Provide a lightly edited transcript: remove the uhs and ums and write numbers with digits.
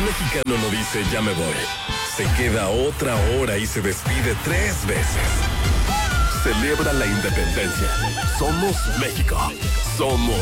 mexicano no dice ya me voy. Se queda otra hora y se despide 3 veces. Celebra la independencia. Somos México. Somos